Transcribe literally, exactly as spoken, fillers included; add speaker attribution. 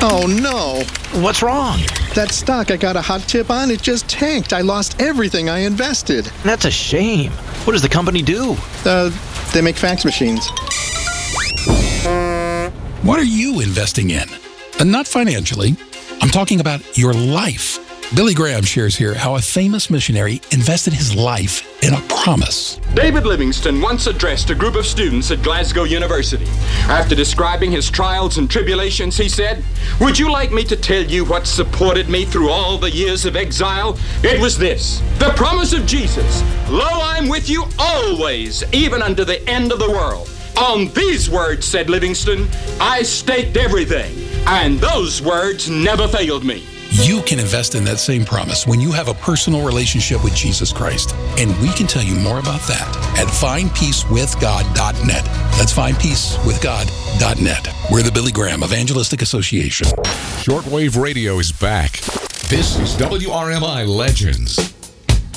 Speaker 1: Oh, no.
Speaker 2: What's wrong?
Speaker 1: That stock I got a hot tip on, it just tanked. I lost everything I invested.
Speaker 2: That's a shame. What does the company do?
Speaker 1: Uh, they make fax machines.
Speaker 3: What are you investing in? And not financially. I'm talking about your life. Billy Graham shares here how a famous missionary invested his life in a promise.
Speaker 4: David Livingstone once addressed a group of students at Glasgow University. After describing his trials and tribulations, he said, "Would you like me to tell you what supported me through all the years of exile? It was this, the promise of Jesus. Lo, I'm with you always, even unto the end of the world. On these words," said Livingstone, "I staked everything, and those words never failed me."
Speaker 3: You can invest in that same promise when you have a personal relationship with Jesus Christ. And we can tell you more about that at find peace with god dot net. That's find peace with god dot net. We're the Billy Graham Evangelistic Association.
Speaker 5: Shortwave radio is back. This is W R M I Legends.